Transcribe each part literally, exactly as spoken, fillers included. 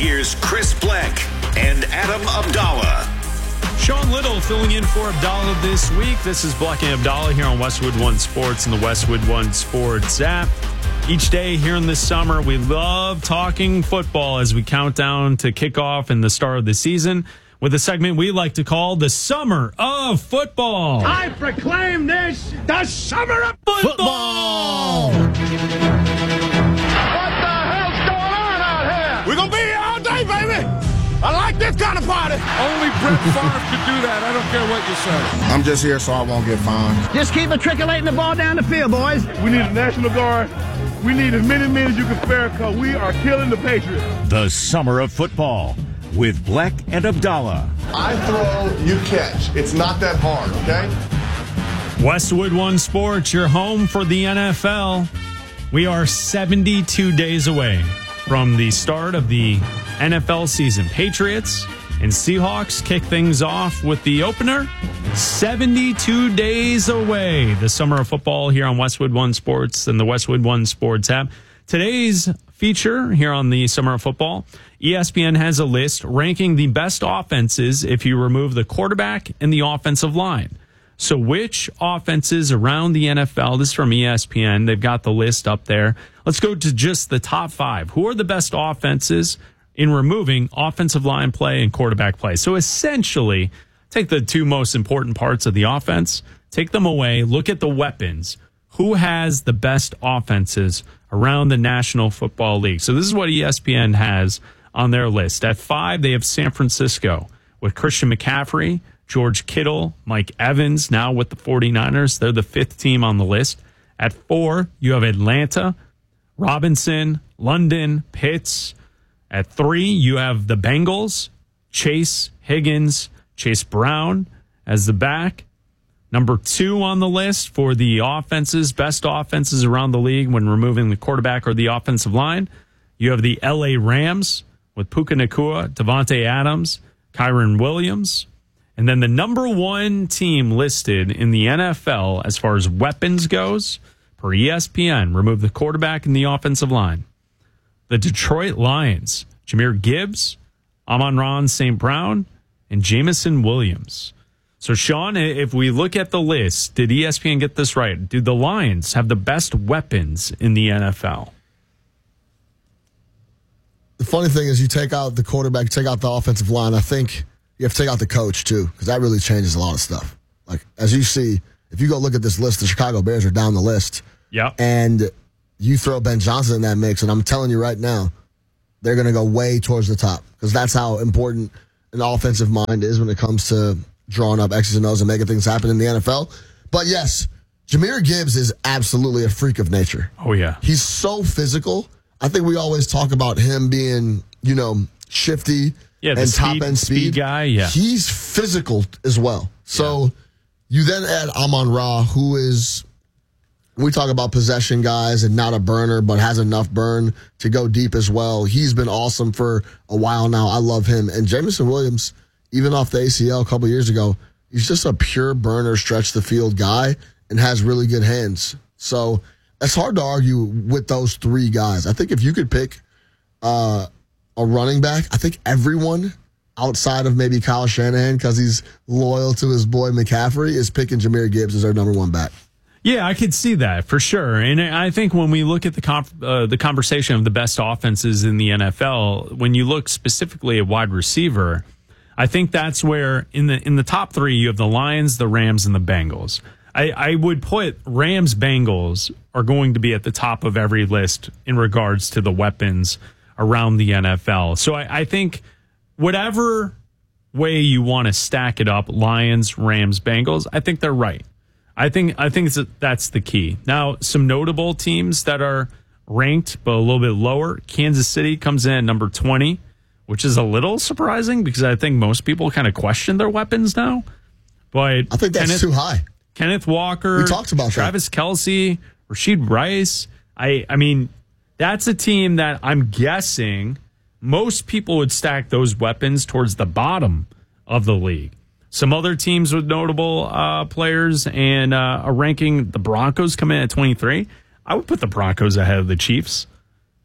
here's Chris Black and Adam Abdallah. Sean Little filling in for Abdallah this week. This is Black and Abdallah here on Westwood One Sports and the Westwood One Sports app. Each day here in the summer, we love talking football as we count down to kickoff and the start of the season with a segment we like to call the Summer of Football. I proclaim this the Summer of Football! Football! What the hell's going on out here? We're going to be here all day, baby! I like this kind of party. Only Brett Favre could do that. I don't care what you say. I'm just here so I won't get fined. Just keep matriculating the ball down the field, boys. We need a National Guard. We need as many men as you can spare because we are killing the Patriots. The Summer of Football with Black and Abdallah. I throw, you catch. It's not that hard, okay? Westwood One Sports, your home for the N F L. We are seventy-two days away from the start of the N F L season. Patriots and Seahawks kick things off with the opener. seventy-two days away. The Summer of Football here on Westwood One Sports and the Westwood One Sports app. Today's feature here on the Summer of Football, E S P N has a list ranking the best offenses if you remove the quarterback and the offensive line. So which offenses around the N F L, this is from E S P N, they've got the list up there. Let's go to just the top five. Who are the best offenses in removing offensive line play and quarterback play? So essentially, take the two most important parts of the offense, take them away, look at the weapons. Who has the best offenses around the National Football League? So this is what E S P N has on their list. At five, they have San Francisco with Christian McCaffrey, George Kittle, Mike Evans, now with the 49ers. They're the fifth team on the list. At four, you have Atlanta, Robinson, London, Pitts. At three, you have the Bengals, Chase, Higgins, Chase Brown as the back. Number two on the list for the offenses, best offenses around the league when removing the quarterback or the offensive line, you have the L A Rams with Puka Nacua, Devontae Adams, Kyron Williams. And then the number one team listed in the N F L as far as weapons goes, per E S P N, remove the quarterback and the offensive line. The Detroit Lions, Jahmyr Gibbs, Amon-Ra Saint Brown, and Jameson Williams. So, Sean, if we look at the list, did E S P N get this right? Do the Lions have the best weapons in the N F L? The funny thing is you take out the quarterback, take out the offensive line. I think you have to take out the coach, too, because that really changes a lot of stuff. Like, as you see, if you go look at this list, the Chicago Bears are down the list. Yeah. And you throw Ben Johnson in that mix, and I'm telling you right now, they're going to go way towards the top because that's how important an offensive mind is when it comes to drawing up X's and O's and making things happen in the N F L. But, yes, Jahmyr Gibbs is absolutely a freak of nature. Oh, yeah. He's so physical. I think we always talk about him being, you know, shifty yeah, and speed, top-end speed. speed guy. Yeah. He's physical as well. So yeah. You then add Amon-Ra, who is – we talk about possession guys and not a burner, but has enough burn to go deep as well. He's been awesome for a while now. I love him. And Jameson Williams, even off the A C L a couple years ago, he's just a pure burner, stretch the field guy and has really good hands. So it's hard to argue with those three guys. I think if you could pick uh, a running back, I think everyone outside of maybe Kyle Shanahan, because he's loyal to his boy McCaffrey, is picking Jahmyr Gibbs as their number one back. Yeah, I could see that for sure. And I think when we look at the comp, uh, the conversation of the best offenses in the N F L, when you look specifically at wide receiver, I think that's where in the in the top three, you have the Lions, the Rams, and the Bengals. I, I would put Rams, Bengals are going to be at the top of every list in regards to the weapons around the N F L. So I, I think whatever way you want to stack it up, Lions, Rams, Bengals, I think they're right. I think I think that's the key. Now, some notable teams that are ranked but a little bit lower. Kansas City comes in at number twenty, which is a little surprising because I think most people kind of question their weapons now. But I think that's Kenneth, too high. Kenneth Walker, we talked about Travis that. Kelce, Rashid Rice. I I mean, that's a team that I'm guessing most people would stack those weapons towards the bottom of the league. Some other teams with notable uh, players and uh, a ranking, the Broncos come in at twenty-three. I would put the Broncos ahead of the Chiefs.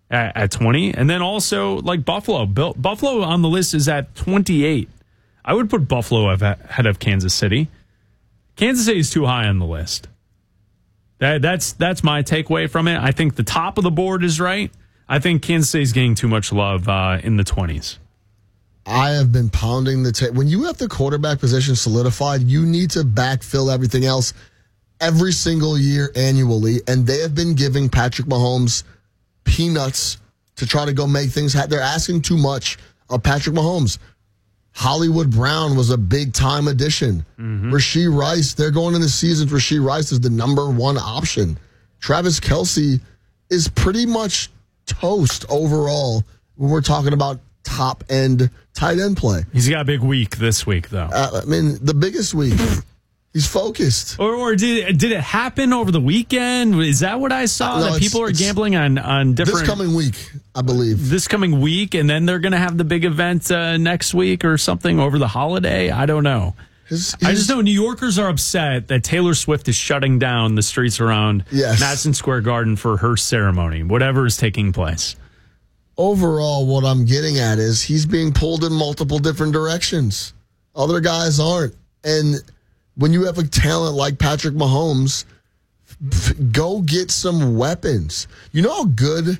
at, at twenty. And then also like Buffalo. Buffalo on the list is at twenty-eight. I would put Buffalo ahead of Kansas City. Kansas City is too high on the list. That, that's that's my takeaway from it. I think the top of the board is right. I think Kansas City is getting too much love uh, in the twenties. I have been pounding the tape. When you have the quarterback position solidified, you need to backfill everything else every single year annually. And they have been giving Patrick Mahomes peanuts to try to go make things happen. They're asking too much of Patrick Mahomes. Hollywood Brown was a big-time addition. Mm-hmm. Rashee Rice, they're going into seasons. Rashee Rice is the number one option. Travis Kelce is pretty much toast overall when we're talking about top-end tight end play. He's got a big week this week, though. Uh, I mean, the biggest week. He's focused. Or, or did it, did it happen over the weekend? Is that what I saw? No, that people are gambling on, on different... This coming week, I believe. This coming week, and then they're going to have the big event uh, next week or something over the holiday? I don't know. His, his, I just know New Yorkers are upset that Taylor Swift is shutting down the streets around yes. Madison Square Garden for her ceremony, whatever is taking place. Overall, what I'm getting at is he's being pulled in multiple different directions. Other guys aren't. And when you have a talent like Patrick Mahomes, f- go get some weapons. You know how good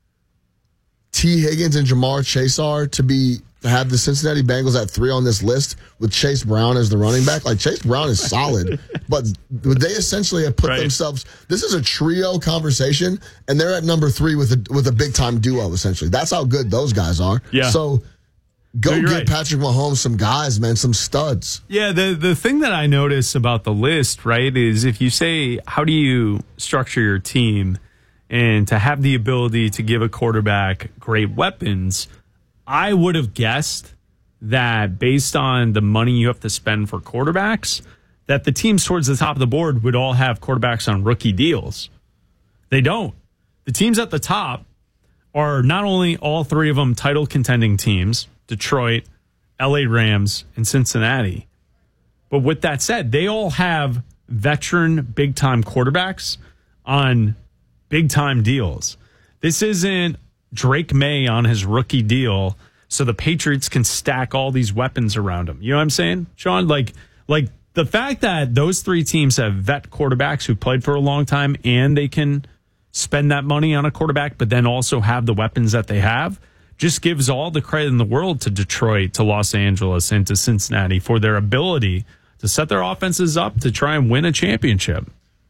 T. Higgins and Jamar Chase are to be to have the Cincinnati Bengals at three on this list with Chase Brown as the running back? Like, Chase Brown is solid, but they essentially have put right. themselves. This is a trio conversation, and they're at number three with a with a big time duo. Essentially, that's how good those guys are. Yeah. So. Go no, get right. Patrick Mahomes some guys, man, some studs. Yeah, the the thing that I notice about the list, right, is if you say, how do you structure your team and to have the ability to give a quarterback great weapons, I would have guessed that based on the money you have to spend for quarterbacks, that the teams towards the top of the board would all have quarterbacks on rookie deals. They don't. The teams at the top are not only all three of them title contending teams, Detroit, L A Rams, and Cincinnati. But with that said, they all have veteran big-time quarterbacks on big-time deals. This isn't Drake May on his rookie deal so the Patriots can stack all these weapons around him. You know what I'm saying, Sean? Like, like the fact that those three teams have vet quarterbacks who played for a long time and they can spend that money on a quarterback but then also have the weapons that they have just gives all the credit in the world to Detroit, to Los Angeles, and to Cincinnati for their ability to set their offenses up to try and win a championship.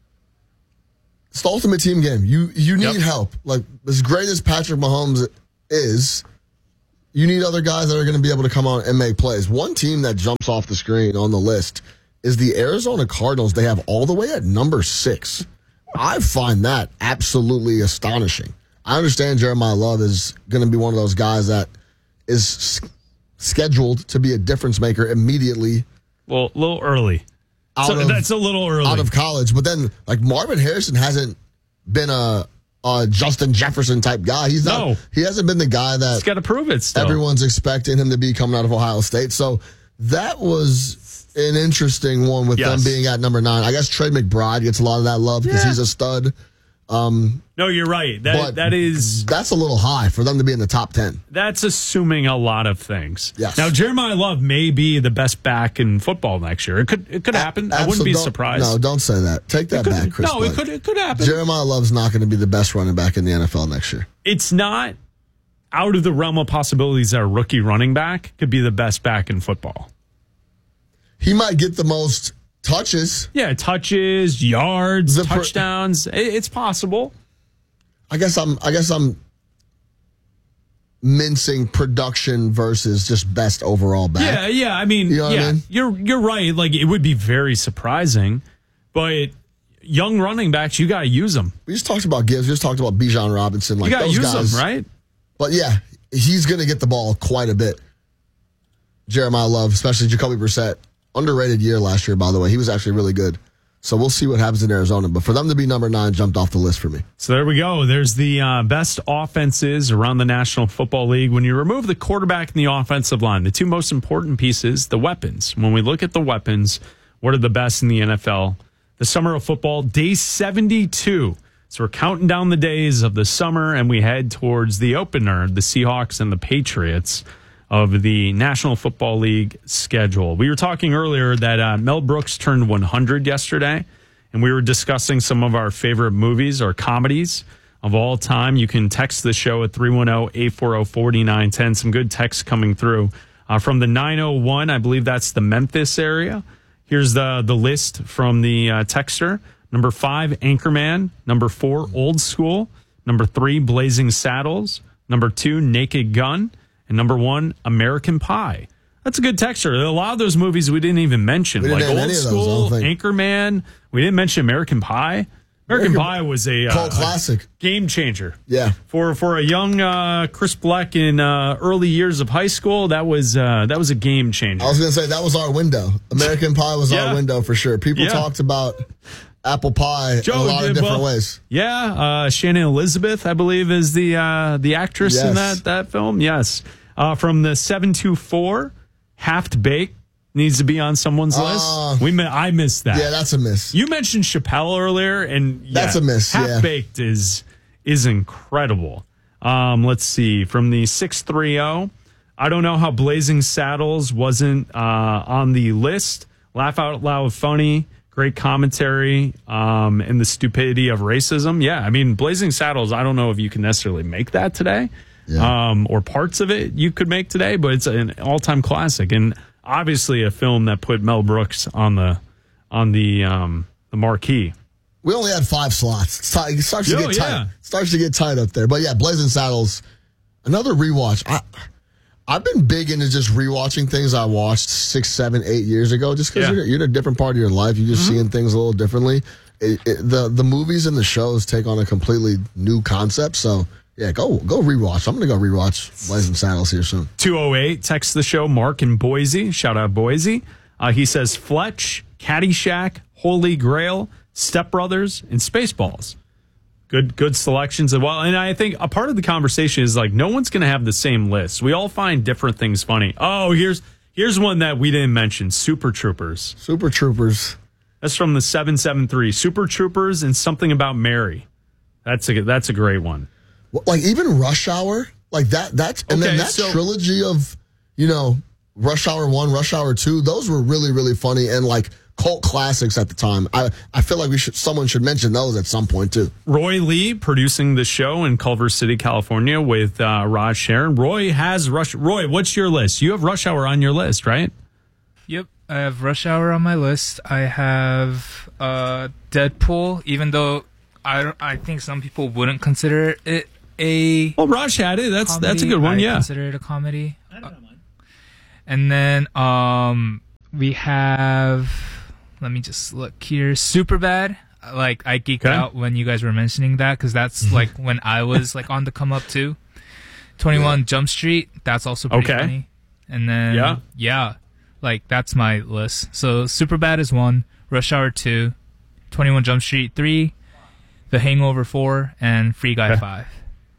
It's the ultimate team game. You you need yep. help. Like, as great as Patrick Mahomes is, you need other guys that are going to be able to come on and make plays. One team that jumps off the screen on the list is the Arizona Cardinals. They have all the way at number six. I find that absolutely astonishing. I understand Jeremiah Love is going to be one of those guys that is s- scheduled to be a difference maker immediately. Well, a little early. So of, that's a little early. Out of college. But then, like, Marvin Harrison hasn't been a, a Justin Jefferson type guy. He's not. No. He hasn't been the guy that He's got to prove it still. Everyone's expecting him to be coming out of Ohio State. So that was an interesting one with yes. them being at number nine. I guess Trey McBride gets a lot of that love because yeah. he's a stud. Um, no, you're right. That that is that's a little high for them to be in the top ten. That's assuming a lot of things. Yes. Now, Jeremiah Love may be the best back in football next year. It could it could happen. A- I wouldn't be don't, surprised. No, don't say that. Take that could, back, Chris. No, Blake. it could it could happen. Jeremiah Love's not going to be the best running back in the N F L next year. It's not out of the realm of possibilities that a rookie running back could be the best back in football. He might get the most touches. Yeah, touches, yards, The per- touchdowns. It, it's possible. I guess I'm. I guess I'm mincing production versus just best overall back. Yeah, yeah. I mean, You know what yeah, I mean? you're you're right. Like, it would be very surprising, but young running backs, you got to use them. We just talked about Gibbs. We just talked about Bijan Robinson. Like, You got to those use guys, them, right? But yeah, he's going to get the ball quite a bit. Jeremiah Love, especially Jacoby Brissett, underrated year last year. By the way, he was actually really good. So we'll see what happens in Arizona. But for them to be number nine jumped off the list for me. So there we go. There's the uh, best offenses around the National Football League. When you remove the quarterback and the offensive line, the two most important pieces, the weapons. When we look at the weapons, what are the best in the N F L? The summer of football, day seventy-two So we're counting down the days of the summer, and we head towards the opener, the Seahawks and the Patriots of the National Football League schedule. We were talking earlier that uh, Mel Brooks turned one hundred yesterday, and we were discussing some of our favorite movies or comedies of all time. You can text the show at three one zero, eight four zero, four nine one zero. Some good texts coming through. Uh, from the nine oh one, I believe that's the Memphis area. Here's the, the list from the uh, texter. Number five, Anchorman. Number four, Old School. Number three, Blazing Saddles. Number two, Naked Gun. And number one, American Pie. That's a good texture. A lot of those movies we didn't even mention. We didn't like name Old any of those, School, I don't think. Anchorman. We didn't mention American Pie. American, American Pie was a, cult uh, classic. A game changer. Yeah. For for a young uh, Chris Black in uh, early years of high school, that was uh, that was a game changer. I was going to say, that was our window. American Pie was yeah. our window for sure. People yeah. talked about apple pie Joe, in a lot of different well, ways. Yeah. Uh, Shannon Elizabeth, I believe, is the uh, the actress yes. in that, that film. Yes. Uh, from the seven two four, Half Baked needs to be on someone's uh, list. We I missed that. Yeah, that's a miss. You mentioned Chappelle earlier, and yeah, that's a miss. Half yeah. Baked is is incredible. Um, let's see, from the six three zero, I don't know how Blazing Saddles wasn't uh, on the list. Laugh out loud, funny, great commentary, um, and the stupidity of racism. Yeah, I mean, Blazing Saddles. I don't know if you can necessarily make that today. Yeah. Um, or parts of it you could make today, but it's an all-time classic, and obviously a film that put Mel Brooks on the on the um, the marquee. We only had five slots. It's t- it starts to Yo, get yeah. tight. It starts to get tight up there. But yeah, Blazing Saddles, another rewatch. I I've been big into just rewatching things I watched six, seven, eight years ago, just because Yeah. you're, you're in a different part of your life. You're just mm-hmm. seeing things a little differently. It, it, the the movies and the shows take on a completely new concept. So. Yeah, go go rewatch. I'm going to go rewatch Blazing Saddles here soon. two oh eight, text the show, Mark in Boise. Shout out Boise. Uh, he says Fletch, Caddyshack, Holy Grail, Step Brothers, and Spaceballs. Good good selections as well. And I think a part of the conversation is like no one's going to have the same list. We all find different things funny. Oh, here's here's one that we didn't mention, Super Troopers. Super Troopers. That's from the seven seven three. Super Troopers and Something About Mary. That's a, that's a great one. Like even Rush Hour, like that, that's, and okay, then that so, trilogy of, you know, Rush Hour one, Rush Hour two, those were really, really funny and like cult classics at the time. I, I feel like we should, someone should mention those at some point too. Roy Lee producing the show in Culver City, California with uh, Raj Sharon. Roy has Rush. Roy, what's your list? You have Rush Hour on your list, right? Yep. I have Rush Hour on my list. I have uh, Deadpool, even though I, I think some people wouldn't consider it a well, Raj had it. That's comedy. that's a good one. I yeah, consider it a comedy. I don't mind. And then um, we have. Let me just look here. Superbad. Like I geeked okay. out when you guys were mentioning that because that's like when I was like on the come up too. twenty-one yeah. Jump Street. That's also pretty okay. funny. And then yeah, yeah, like that's my list. So Superbad is one. Rush Hour two. twenty-one Jump Street three. The Hangover four and Free Guy okay. five.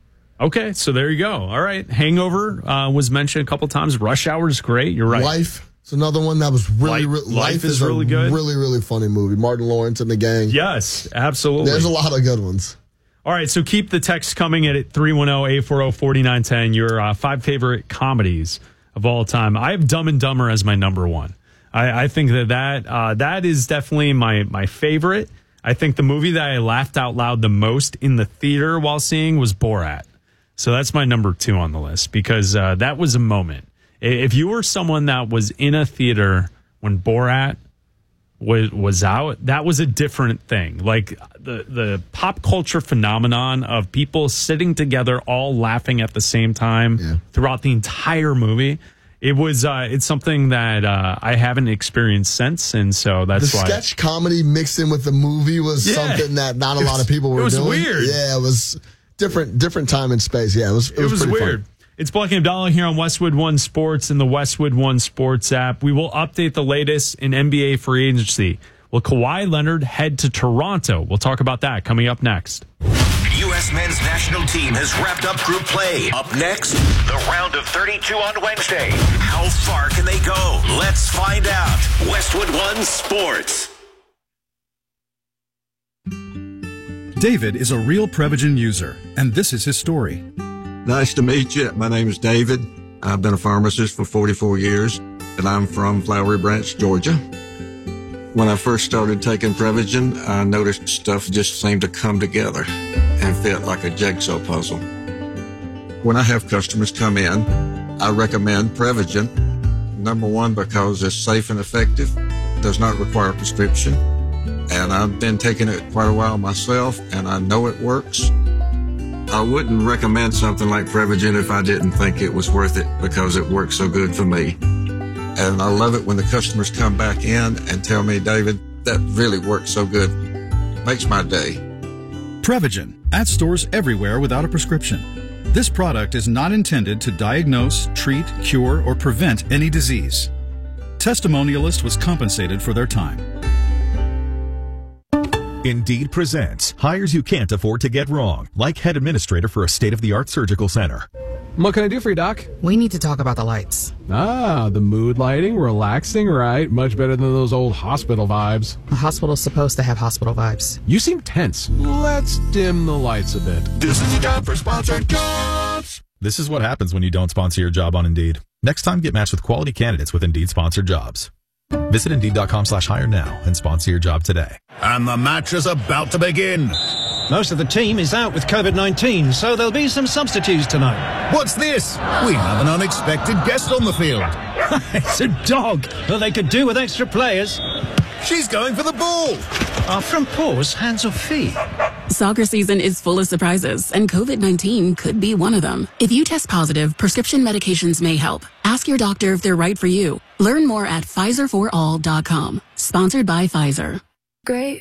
Okay, so there you go. All right, Hangover uh, was mentioned a couple times. Rush Hour is great. You're right. Life is another one that was really, Life, re- Life Life is, is really a good. Really, really funny movie. Martin Lawrence and the gang. Yes, absolutely. There's a lot of good ones. All right, so keep the text coming at three one zero, eight four zero, four nine one zero. Your uh, five favorite comedies of all time. I have Dumb and Dumber as my number one. I, I think that that, uh, that is definitely my, my favorite. I think the movie that I laughed out loud the most in the theater while seeing was Borat. So that's my number two on the list because uh, that was a moment. If you were someone that was in a theater when Borat was, was out, that was a different thing. Like the, the pop culture phenomenon of people sitting together all laughing at the same time yeah. throughout the entire movie. It was uh, it's something that uh, I haven't experienced since, and so that's the why. The sketch comedy mixed in with the movie was yeah. something that not a lot of people were doing. It was doing. weird. Yeah, it was different different time and space. Yeah, it was it, it was, was weird. Fun. It's Black and Abdallah here on Westwood One Sports and the Westwood One Sports app. We will update the latest in N B A free agency. Will Kawhi Leonard head to Toronto? We'll talk about that coming up next. U S men's national team has wrapped up group play. Up next, the round of thirty-two on Wednesday. How far can they go? Let's find out. Westwood One Sports. David is a real Prevagen user, and this is his story. Nice to meet you. My name is David. I've been a pharmacist for forty-four years, and I'm from Flowery Branch, Georgia. When I first started taking Prevagen, I noticed stuff just seemed to come together and fit like a jigsaw puzzle. When I have customers come in, I recommend Prevagen. Number one, because it's safe and effective, does not require a prescription, and I've been taking it quite a while myself, and I know it works. I wouldn't recommend something like Prevagen if I didn't think it was worth it because it works so good for me. And I love it when the customers come back in and tell me, David, that really works so good. Makes my day. Prevagen, at stores everywhere without a prescription. This product is not intended to diagnose, treat, cure, or prevent any disease. Testimonialist was compensated for their time. Indeed presents hires you can't afford to get wrong, like head administrator for a state-of-the-art surgical center. What can I do for you, Doc? We need to talk about the lights. Ah, the mood lighting, relaxing, right? Much better than those old hospital vibes. A hospital's supposed to have hospital vibes. You seem tense. Let's dim the lights a bit. This is the time for sponsored jobs. This is what happens when you don't sponsor your job on Indeed. Next time, get matched with quality candidates with Indeed sponsored jobs. Visit Indeed.com slash hire now and sponsor your job today. And the match is about to begin. Most of the team is out with COVID nineteen, so there'll be some substitutes tonight. What's this? We have an unexpected guest on the field. It's a dog. Well, they could do with extra players. She's going for the ball. Are front paws hands or feet? Soccer season is full of surprises, and COVID nineteen could be one of them. If you test positive, prescription medications may help. Ask your doctor if they're right for you. Learn more at Pfizer for all dot com. Sponsored by Pfizer. Great